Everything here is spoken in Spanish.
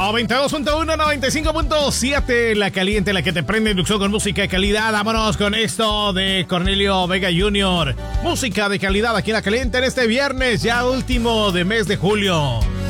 92.1, 95.7, la caliente, la que te prende, inducción con música de calidad. Vámonos con esto de Cornelio Vega Jr. Música de calidad aquí en la caliente en este viernes, ya último de mes de julio.